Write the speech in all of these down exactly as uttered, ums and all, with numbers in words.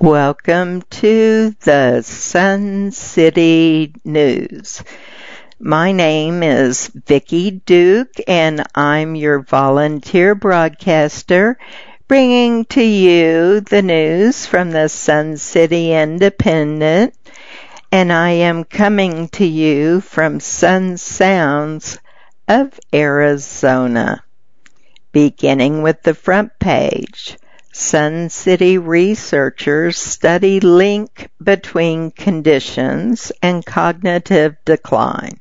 Welcome to the Sun City News. My name is Vicki Duke, and I'm your volunteer broadcaster, bringing to you the news from the Sun City Independent, and I am coming to you from Sun Sounds of Arizona. Beginning with the front page. Sun City researchers study link between conditions and cognitive decline.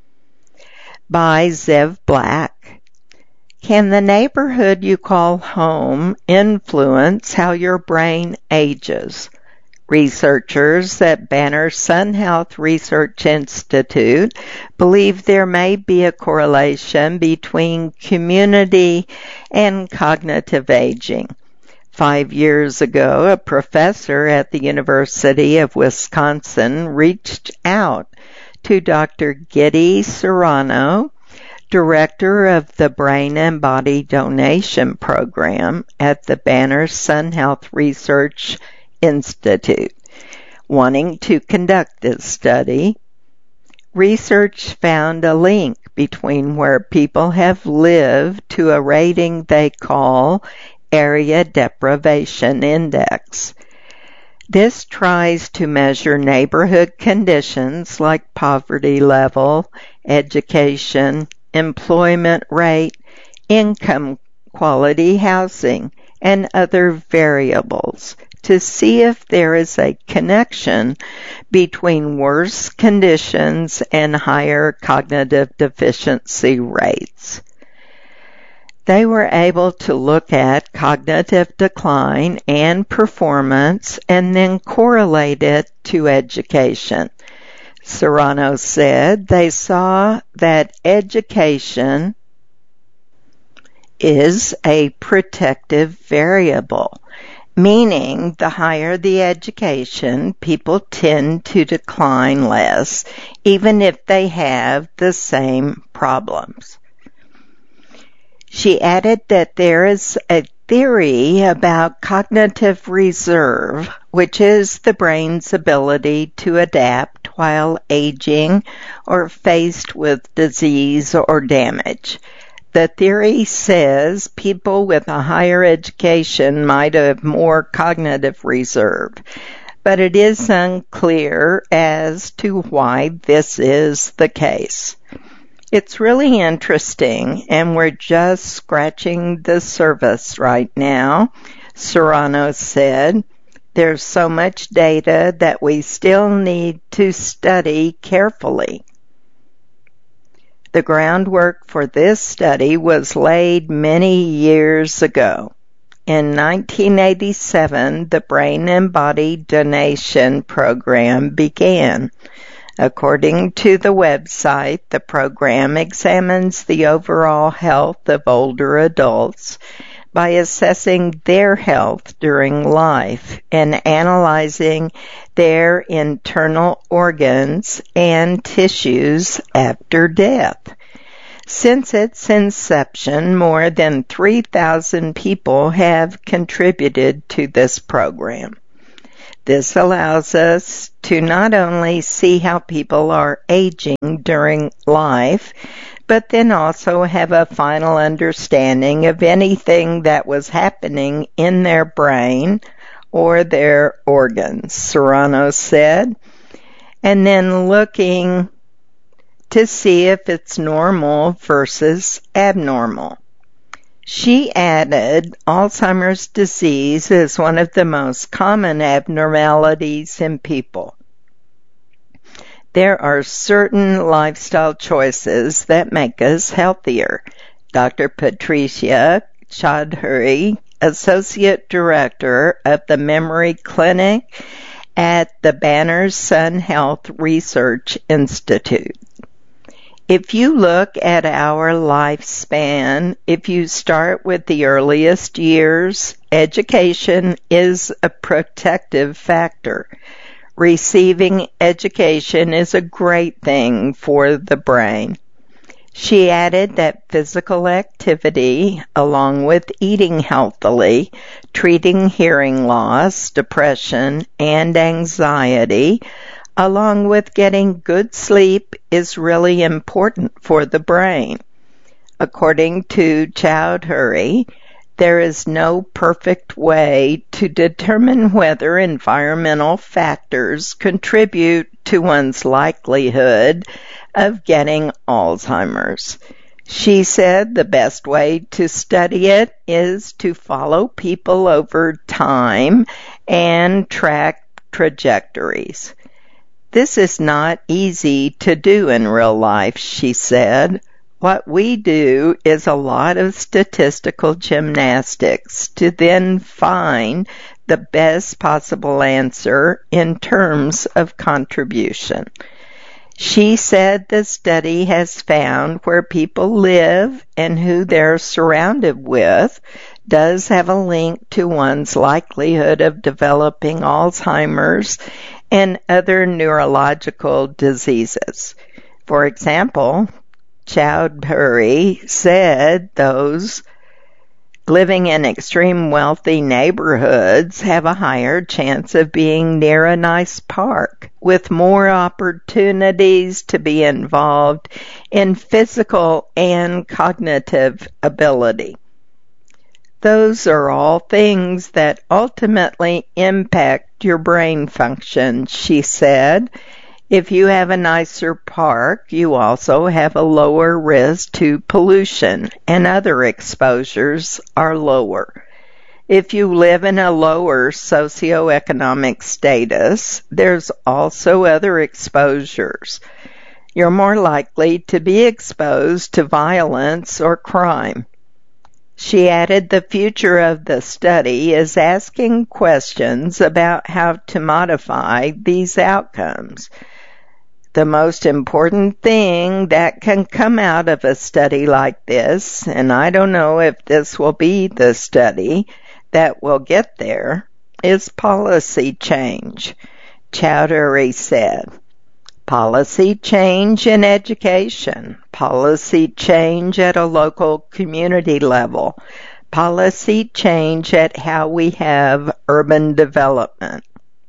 By Zev Black. Can the neighborhood you call home influence how your brain ages? Researchers at Banner Sun Health Research Institute believe there may be a correlation between community and cognitive aging. Five years ago, a professor at the University of Wisconsin reached out to Doctor Giddy Serrano, director of the Brain and Body Donation Program at the Banner Sun Health Research Institute, wanting to conduct this study. Research found a link between where people have lived to a rating they call Area Deprivation Index. This tries to measure neighborhood conditions like poverty level, education, employment rate, income quality, housing, and other variables to see if there is a connection between worse conditions and higher cognitive deficiency rates. They were able to look at cognitive decline and performance and then correlate it to education. Serrano said they saw that education is a protective variable, meaning the higher the education, people tend to decline less, even if they have the same problems. She added that there is a theory about cognitive reserve, which is the brain's ability to adapt while aging or faced with disease or damage. The theory says people with a higher education might have more cognitive reserve, but it is unclear as to why this is the case. It's really interesting, and we're just scratching the surface right now, Serrano said. There's so much data that we still need to study carefully. The groundwork for this study was laid many years ago. In nineteen eighty-seven, the Brain and Body Donation Program began. According to the website, the program examines the overall health of older adults by assessing their health during life and analyzing their internal organs and tissues after death. Since its inception, more than three thousand people have contributed to this program. This allows us to not only see how people are aging during life, but then also have a final understanding of anything that was happening in their brain or their organs, Serrano said, and then looking to see if it's normal versus abnormal. She added, Alzheimer's disease is one of the most common abnormalities in people. There are certain lifestyle choices that make us healthier. Doctor Patricia Chaudhary, Associate Director of the Memory Clinic at the Banner Sun Health Research Institute. If you look at our lifespan, if you start with the earliest years, education is a protective factor. Receiving education is a great thing for the brain. She added that physical activity, along with eating healthily, treating hearing loss, depression, and anxiety, along with getting good sleep, is really important for the brain. According to Chowdhury, there is no perfect way to determine whether environmental factors contribute to one's likelihood of getting Alzheimer's. She said the best way to study it is to follow people over time and track trajectories. This is not easy to do in real life, she said. What we do is a lot of statistical gymnastics to then find the best possible answer in terms of contribution. She said the study has found where people live and who they're surrounded with does have a link to one's likelihood of developing Alzheimer's and other neurological diseases. For example, Chowdhury said those living in extreme wealthy neighborhoods have a higher chance of being near a nice park, with more opportunities to be involved in physical and cognitive ability. Those are all things that ultimately impact your brain function, she said. If you have a nicer park, you also have a lower risk to pollution, and other exposures are lower. If you live in a lower socioeconomic status, there's also other exposures. You're more likely to be exposed to violence or crime. She added the future of the study is asking questions about how to modify these outcomes. The most important thing that can come out of a study like this, and I don't know if this will be the study that will get there, is policy change, Chowdhury said. Policy change in education, policy change at a local community level, policy change at how we have urban development.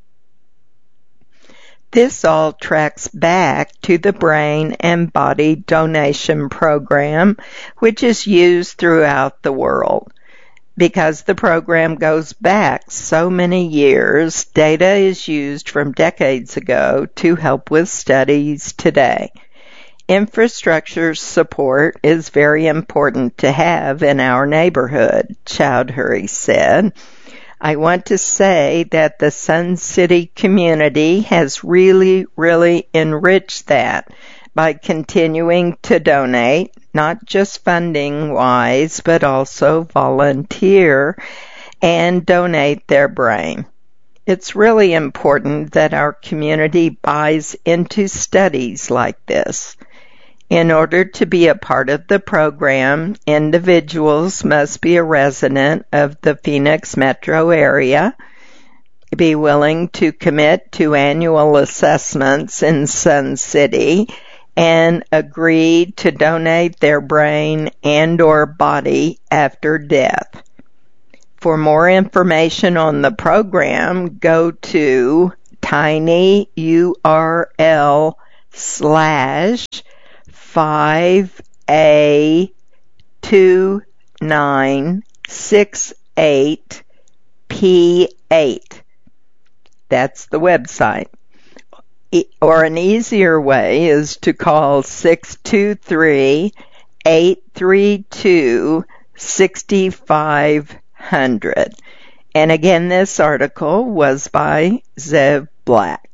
This all tracks back to the brain and body donation program, which is used throughout the world. Because the program goes back so many years, data is used from decades ago to help with studies today. Infrastructure support is very important to have in our neighborhood, Chowdhury said. I want to say that the Sun City community has really, really enriched that by continuing to donate, not just funding-wise, but also volunteer and donate their brain. It's really important that our community buys into studies like this. In order to be a part of the program, individuals must be a resident of the Phoenix metro area, be willing to commit to annual assessments in Sun City, and agree to donate their brain and or body after death. For more information on the program, go to tinyurl slash five A two nine six eight P eight. That's the website. Or an easier way is to call six two three, eight three two, six five zero zero. And again, this article was by Zev Black.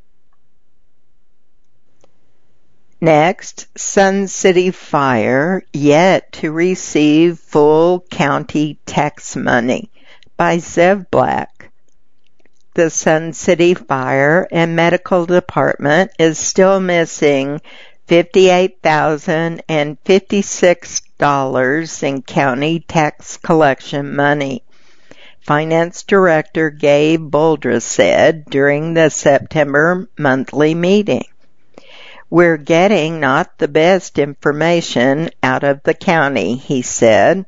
Next, Sun City Fire yet to receive full county tax money by Zev Black. The Sun City Fire and Medical Department is still missing fifty-eight thousand fifty-six dollars in county tax collection money. Finance Director Gabe Boldra said during the September monthly meeting. We're getting not the best information out of the county, he said.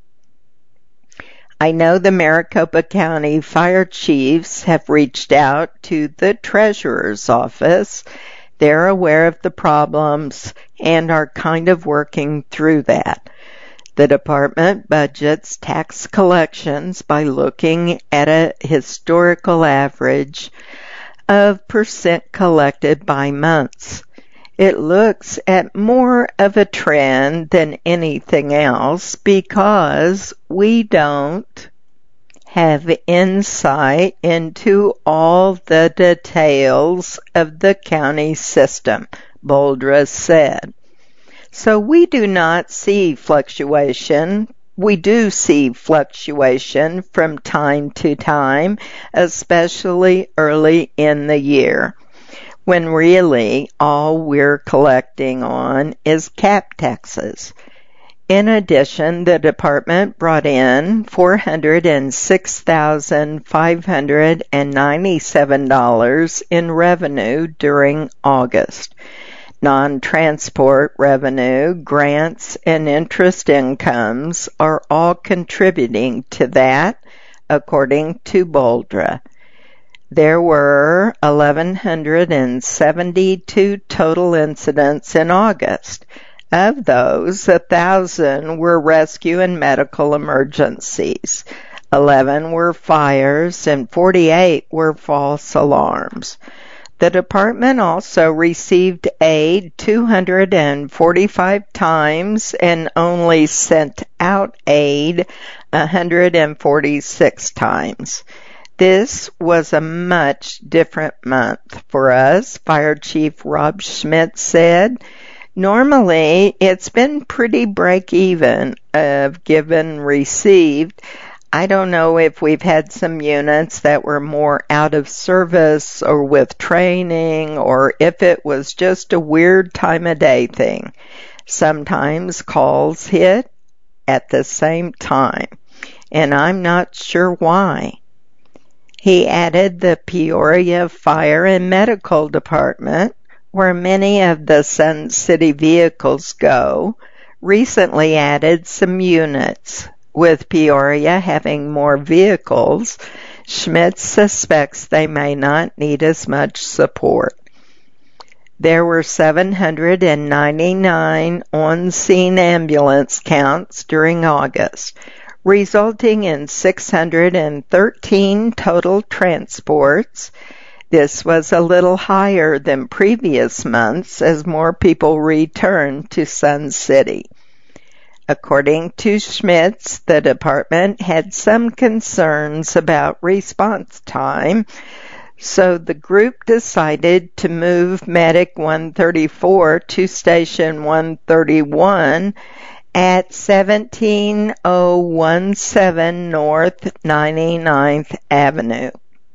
I know the Maricopa County fire chiefs have reached out to the treasurer's office. They're aware of the problems and are kind of working through that. The department budgets tax collections by looking at a historical average of percent collected by months. It looks at more of a trend than anything else because we don't have insight into all the details of the county system, Boldra said. So we do not see fluctuation. We do see fluctuation from time to time, especially early in the year, when really all we're collecting on is cap taxes. In addition, the department brought in four hundred six thousand five hundred ninety-seven dollars in revenue during August. Non-transport revenue, grants, and interest incomes are all contributing to that, according to Boldra. There were one thousand one hundred seventy-two total incidents in August. Of those, one thousand were rescue and medical emergencies, eleven were fires, and forty-eight were false alarms. The department also received aid two hundred forty-five times and only sent out aid one hundred forty-six times. This was a much different month for us, Fire Chief Rob Schmidt said. Normally, it's been pretty break-even of given received. I don't know if we've had some units that were more out of service or with training, or if it was just a weird time of day thing. Sometimes calls hit at the same time, and I'm not sure why. He added the Peoria Fire and Medical Department, where many of the Sun City vehicles go, recently added some units. With Peoria having more vehicles, Schmidt suspects they may not need as much support. There were seven hundred ninety-nine on-scene ambulance counts during August, resulting in six hundred thirteen total transports. This was a little higher than previous months as more people returned to Sun City. According to Schmitz, the department had some concerns about response time, so the group decided to move Medic one thirty-four to Station one thirty-one at seventeen oh seventeen North ninety-ninth Avenue.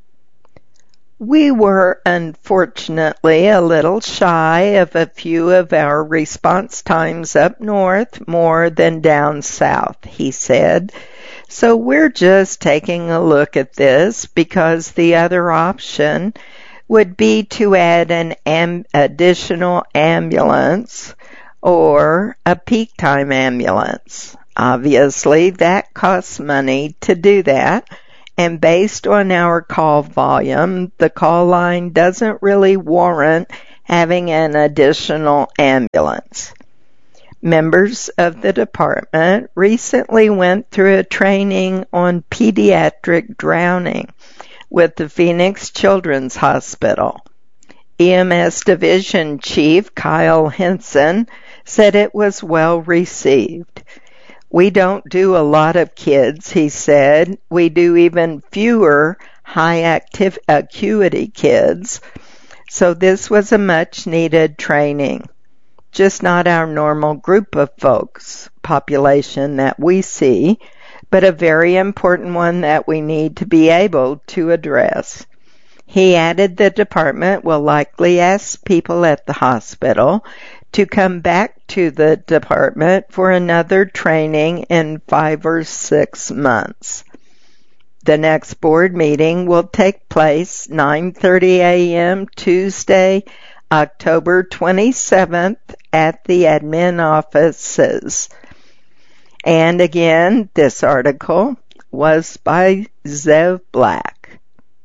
We were unfortunately a little shy of a few of our response times up north more than down south, he said. So we're just taking a look at this because the other option would be to add an am- additional ambulance or a peak time ambulance. Obviously, that costs money to do that. And based on our call volume, the call line doesn't really warrant having an additional ambulance. Members of the department recently went through a training on pediatric drowning with the Phoenix Children's Hospital. E M S Division Chief Kyle Henson said it was well received. We don't do a lot of kids, he said. We do even fewer high active acuity kids. So this was a much needed training. Just not our normal group of folks, population that we see, but a very important one that we need to be able to address. He added the department will likely ask people at the hospital to come back to the department for another training in five or six months. The next board meeting will take place nine thirty a.m. Tuesday, October twenty-seventh at the admin offices. And again, this article was by Zev Black.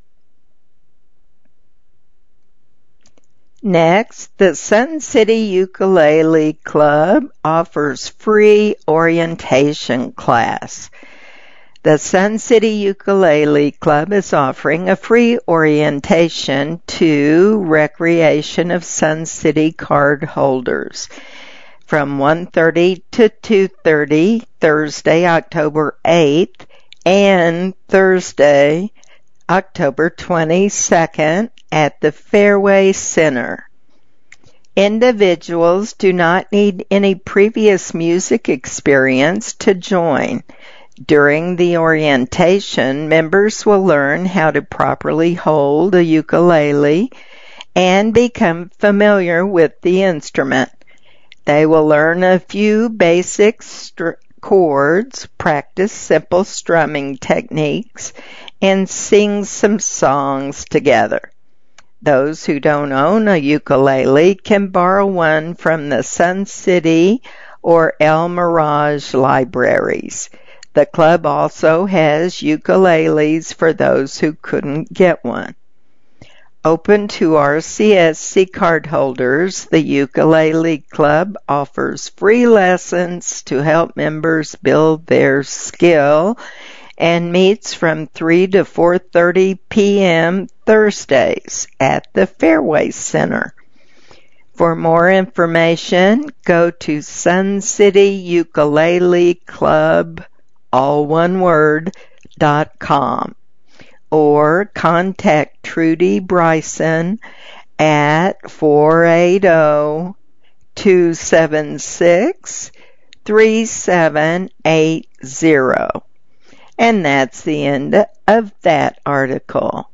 Next, the Sun City Ukulele Club offers free orientation class. The Sun City Ukulele Club is offering a free orientation to Recreation of Sun City card holders from one thirty to two thirty, Thursday, October eighth, and Thursday, October twenty-second at the Fairway Center. Individuals do not need any previous music experience to join. During the orientation, members will learn how to properly hold a ukulele and become familiar with the instrument. They will learn a few basic str- chords, practice simple strumming techniques, and sing some songs together. Those who don't own a ukulele can borrow one from the Sun City or El Mirage libraries. The club also has ukuleles for those who couldn't get one. Open to R C S C cardholders, the Ukulele Club offers free lessons to help members build their skill and meets from three to four thirty p.m. Thursdays at the Fairway Center. For more information, go to Sun City Ukulele Club, all one word, dot com, or contact Trudy Bryson at four eight zero, two seven six, three seven eight zero. And that's the end of that article.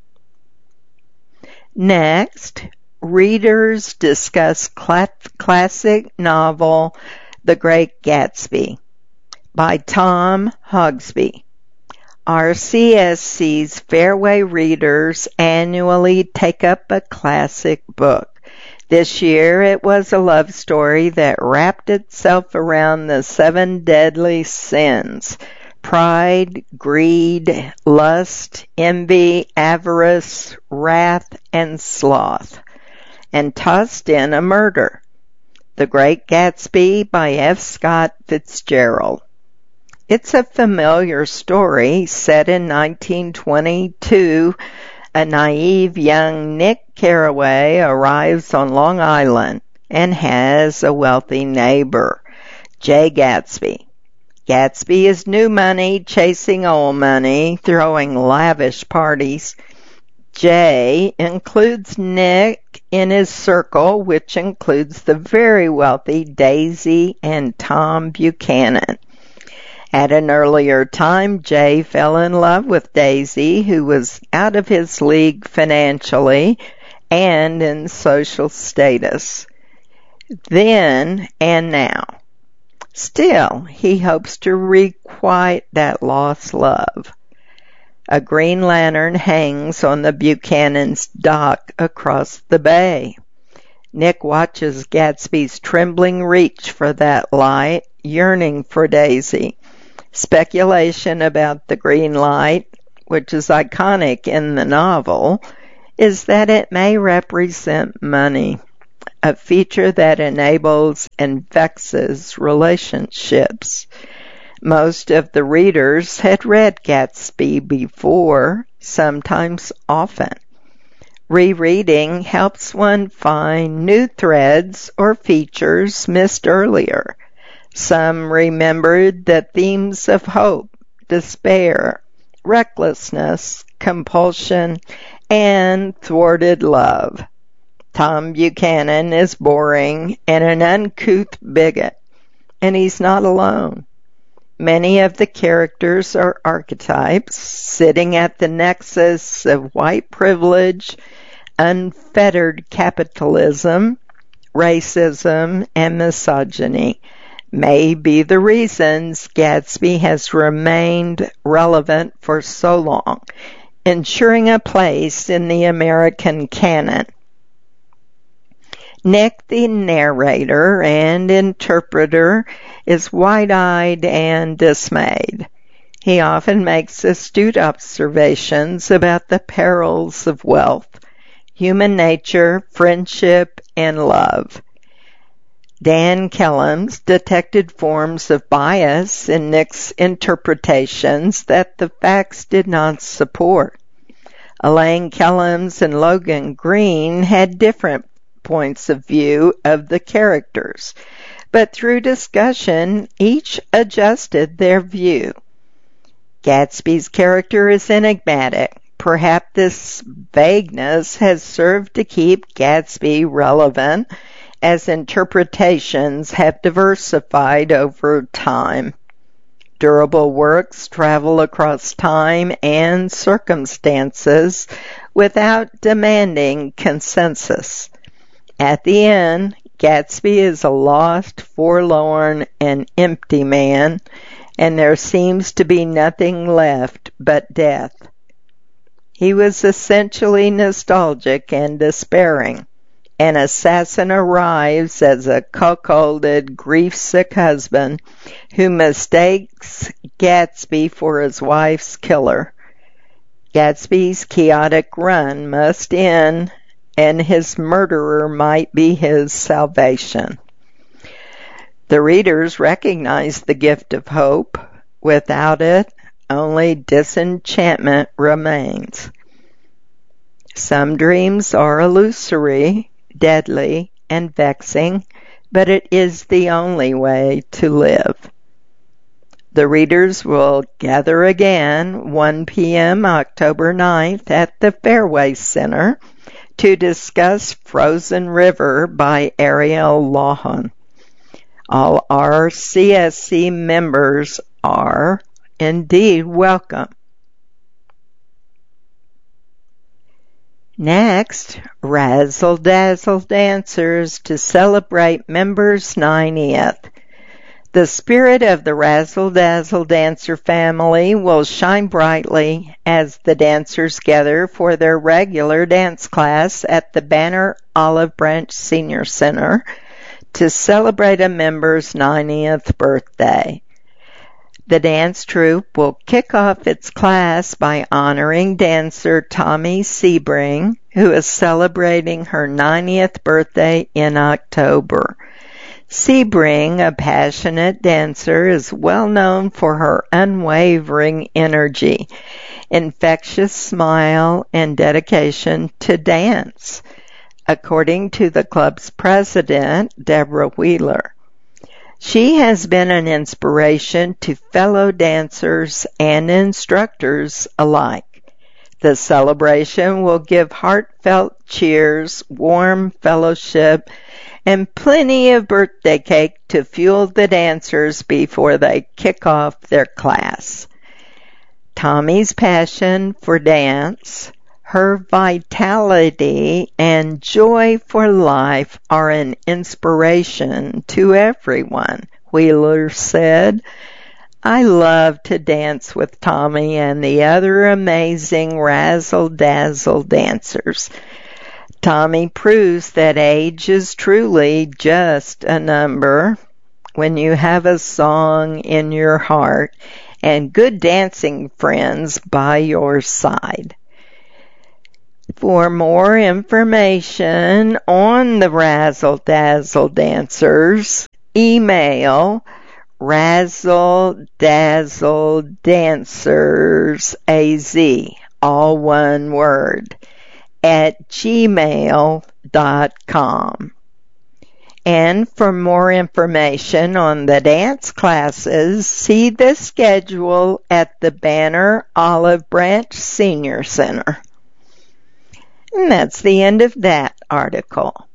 Next, readers discuss cl- classic novel The Great Gatsby by Tom Hogsby. R C S C's Fairway readers annually take up a classic book. This year it was a love story that wrapped itself around the seven deadly sins: pride, greed, lust, envy, avarice, wrath, and sloth, and tossed in a murder. The Great Gatsby by F. Scott Fitzgerald. It's a familiar story set in nineteen twenty-two. A naive young Nick Carraway arrives on Long Island and has a wealthy neighbor, Jay Gatsby. Gatsby is new money chasing old money, throwing lavish parties. Jay includes Nick in his circle, which includes the very wealthy Daisy and Tom Buchanan. At an earlier time, Jay fell in love with Daisy, who was out of his league financially and in social status. Then and now. Still, he hopes to requite that lost love. A green lantern hangs on the Buchanan's dock across the bay. Nick watches Gatsby's trembling reach for that light, yearning for Daisy. Speculation about the green light, which is iconic in the novel, is that it may represent money, a feature that enables and vexes relationships. Most of the readers had read Gatsby before, sometimes often. Rereading helps one find new threads or features missed earlier. Some remembered the themes of hope, despair, recklessness, compulsion, and thwarted love. Tom Buchanan is boring and an uncouth bigot, and he's not alone. Many of the characters are archetypes sitting at the nexus of white privilege, unfettered capitalism, racism, and misogyny. May be the reasons Gatsby has remained relevant for so long, ensuring a place in the American canon. Nick, the narrator and interpreter, is wide-eyed and dismayed. He often makes astute observations about the perils of wealth, human nature, friendship, and love. Dan Kellums detected forms of bias in Nick's interpretations that the facts did not support. Elaine Kellums and Logan Green had different points of view of the characters, but through discussion, each adjusted their view. Gatsby's character is enigmatic. Perhaps this vagueness has served to keep Gatsby relevant as interpretations have diversified over time. Durable works travel across time and circumstances without demanding consensus. At the end, Gatsby is a lost, forlorn, and empty man, and there seems to be nothing left but death. He was essentially nostalgic and despairing. An assassin arrives as a cuckolded, grief-sick husband who mistakes Gatsby for his wife's killer. Gatsby's chaotic run must end, and his murderer might be his salvation. The readers recognize the gift of hope. Without it, only disenchantment remains. Some dreams are illusory, deadly, and vexing, but it is the only way to live. The readers will gather again one p.m. October ninth at the Fairway Center to discuss Frozen River by Ariel Lawhon. All R C S C members are indeed welcome. Next, Razzle Dazzle Dancers to celebrate members' ninetieth. The spirit of the Razzle Dazzle Dancer family will shine brightly as the dancers gather for their regular dance class at the Banner Olive Branch Senior Center to celebrate a member's ninetieth birthday. The dance troupe will kick off its class by honoring dancer Tommy Sebring, who is celebrating her ninetieth birthday in October. Sebring, a passionate dancer, is well known for her unwavering energy, infectious smile, and dedication to dance, according to the club's president, Deborah Wheeler. She has been an inspiration to fellow dancers and instructors alike. The celebration will give heartfelt cheers, warm fellowship, and plenty of birthday cake to fuel the dancers before they kick off their class. Tommy's passion for dance, her vitality, and joy for life are an inspiration to everyone, Wheeler said. I love to dance with Tommy and the other amazing razzle-dazzle dancers. Tommy proves that age is truly just a number when you have a song in your heart and good dancing friends by your side. For more information on the Razzle Dazzle Dancers, email Razzle Dazzle Dancers A Z, all one word, at gmail dot com. And for more information on the dance classes, see the schedule at the Banner Olive Branch Senior Center. And that's the end of that article.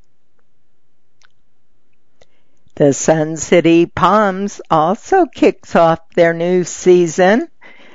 The Sun City Palms also kicks off their new season.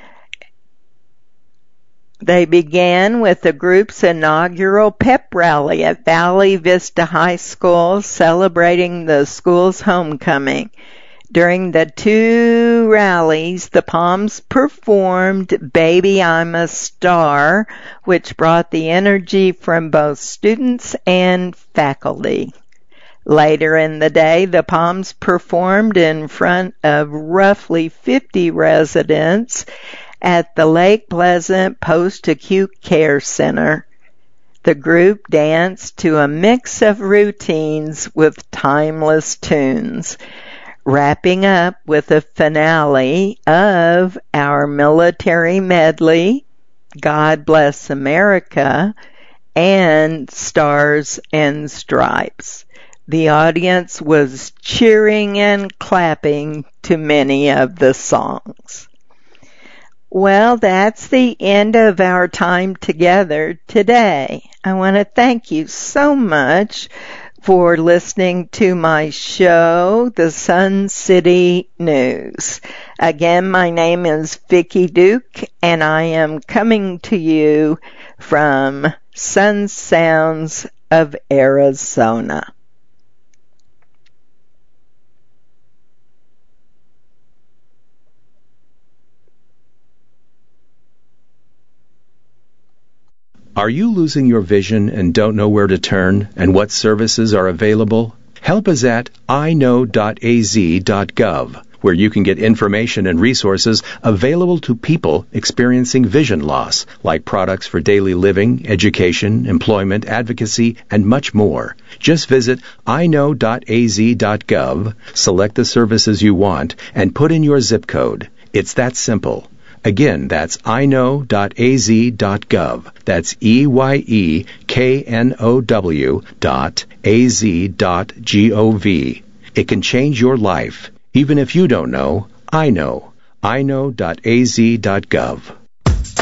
They began with the group's inaugural pep rally at Valley Vista High School, celebrating the school's homecoming. During the two rallies, the Palms performed Baby I'm a Star, which brought the energy from both students and faculty. Later in the day, the Palms performed in front of roughly fifty residents at the Lake Pleasant Post-Acute Care Center. The group danced to a mix of routines with timeless tunes, wrapping up with a finale of our military medley, God Bless America, and Stars and Stripes. The audience was cheering and clapping to many of the songs. Well, that's the end of our time together today. I want to thank you so much for listening to my show, The Sun City News. Again, my name is Vicki Duke, and I am coming to you from Sun Sounds of Arizona. Are you losing your vision and don't know where to turn and what services are available? Help is at i know dot a z dot gov, where you can get information and resources available to people experiencing vision loss, like products for daily living, education, employment, advocacy, and much more. Just visit i know dot a z dot gov, select the services you want, and put in your zip code. It's that simple. Again, that's i know dot a z dot gov. That's E Y E K N O W dot A Z dot G O V. It can change your life. Even if you don't know, I know. i know dot a z dot gov.